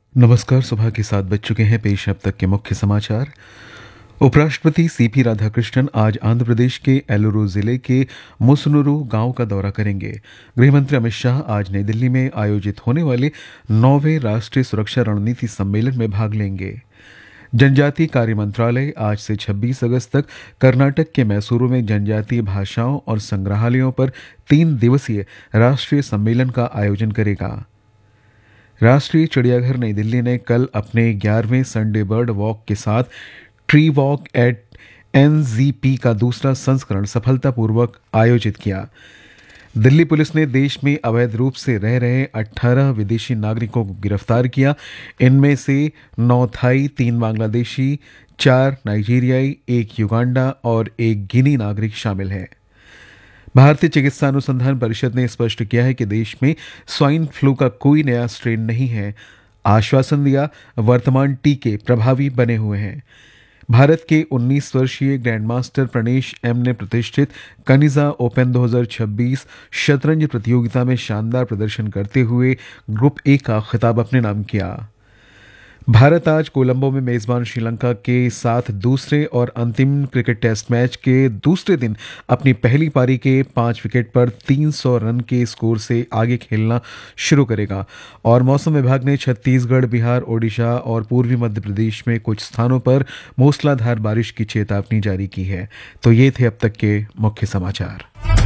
नमस्कार। सुबह के 7 बज चुके हैं। पेश अब तक के मुख्य समाचार। उपराष्ट्रपति सीपी राधाकृष्णन आज आंध्र प्रदेश के एलुरु जिले के मुसनुरु गांव का दौरा करेंगे। गृहमंत्री अमित शाह आज नई दिल्ली में आयोजित होने वाले 9वें राष्ट्रीय सुरक्षा रणनीति सम्मेलन में भाग लेंगे। जनजातीय कार्य मंत्रालय आज से 26 अगस्त तक कर्नाटक के मैसूरू में जनजातीय भाषाओं और संग्रहालयों पर 3 दिवसीय राष्ट्रीय सम्मेलन का आयोजन करेगा। राष्ट्रीय चिड़ियाघर नई दिल्ली ने कल अपने 11वें संडे बर्ड वॉक के साथ ट्री वॉक एट एनजीपी का दूसरा संस्करण सफलतापूर्वक आयोजित किया। दिल्ली पुलिस ने देश में अवैध रूप से रह रहे 18 विदेशी नागरिकों को गिरफ्तार किया। इनमें से 9 थाई, 3 बांग्लादेशी, 4 नाइजीरियाई, 1 युगांडा और 1 गिनी नागरिक शामिल हैं। भारतीय चिकित्सा अनुसंधान परिषद ने स्पष्ट किया है कि देश में स्वाइन फ्लू का कोई नया स्ट्रेन नहीं है। आश्वासन दिया, वर्तमान टीके प्रभावी बने हुए हैं। भारत के 19 वर्षीय ग्रैंडमास्टर प्रणेश एम ने प्रतिष्ठित कनिजा ओपन 2026 शतरंज प्रतियोगिता में शानदार प्रदर्शन करते हुए ग्रुप ए का खिताब अपने नाम किया। भारत आज कोलंबो में मेजबान श्रीलंका के साथ दूसरे और अंतिम क्रिकेट टेस्ट मैच के दूसरे दिन अपनी पहली पारी के 5 विकेट पर 300 रन के स्कोर से आगे खेलना शुरू करेगा। और मौसम विभाग ने छत्तीसगढ़, बिहार, ओडिशा और पूर्वी मध्य प्रदेश में कुछ स्थानों पर मूसलाधार बारिश की चेतावनी जारी की है। तो ये थे अब तक के मुख्य समाचार।